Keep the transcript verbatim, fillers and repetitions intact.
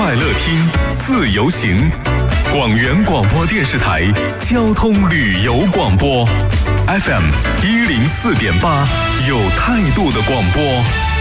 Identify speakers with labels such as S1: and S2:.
S1: 快乐听，自由行。广元广播电视台交通旅游广播 ，F M 一零四点八，有态度的广播。